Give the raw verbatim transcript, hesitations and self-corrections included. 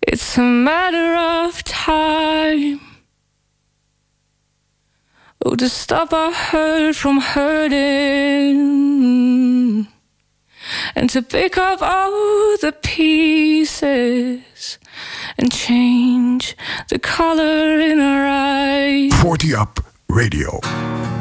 It's a matter of time. Oh, to stop our hurt from hurting, and to pick up all the pieces and change the color in our eyes. forty Up Radio.